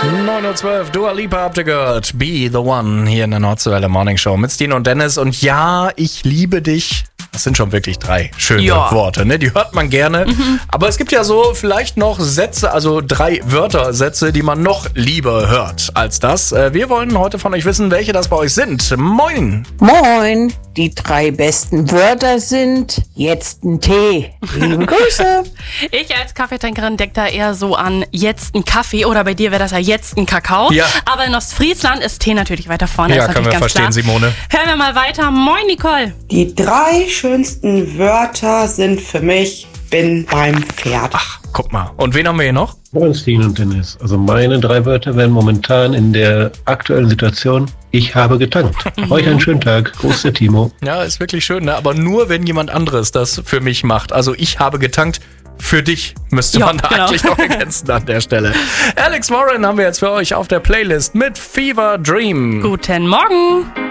9:12 Uhr, Dua Lipa habt ihr gehört. Be the One hier in der Nordwelle Morning Show mit Stine und Dennis. Und ja, ich liebe dich. Das sind schon wirklich 3 schöne Worte, ne? Die hört man gerne. Aber es gibt ja so vielleicht noch Sätze, also 3 Wörtersätze, die man noch lieber hört als das. Wir wollen heute von euch wissen, welche das bei euch sind. Moin! Moin! Die 3 besten Wörter sind jetzt ein Tee. Liebe Grüße! Ich als Kaffeetrinkerin denke da eher so an jetzt ein Kaffee oder bei dir wäre das ja jetzt ein Kakao. Ja. Aber in Ostfriesland ist Tee natürlich weiter vorne. Ja, ist können wir ganz verstehen, klar. Simone. Hören wir mal weiter. Moin, Nicole. Die 3 schönsten Wörter sind für mich bin beim Pferd. Ach, guck mal. Und wen haben wir hier noch? Moin Stine und Dennis. Also meine 3 Wörter wären momentan in der aktuellen Situation: Ich habe getankt. Euch einen schönen Tag. Gruß der Timo. Ja, ist wirklich schön, ne? Aber nur, wenn jemand anderes das für mich macht. Also ich habe getankt. Für dich müsste man da eigentlich noch ergänzen an der Stelle. Alex Warren haben wir jetzt für euch auf der Playlist mit Fever Dream. Guten Morgen.